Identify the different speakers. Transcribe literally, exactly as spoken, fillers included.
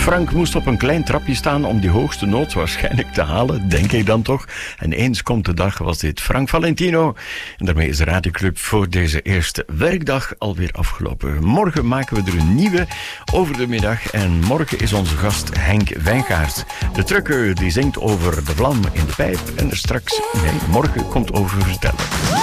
Speaker 1: Frank moest op een klein trapje staan om die hoogste noot waarschijnlijk te halen, denk ik dan toch. En eens komt de dag, was dit Frank Valentino. En daarmee is de Radioclub voor deze eerste werkdag alweer afgelopen. Morgen maken we er een nieuwe over de middag. En morgen is onze gast Henk Wijngaard. De trucker die zingt over de vlam in de pijp. En er straks, nee, morgen komt over vertellen.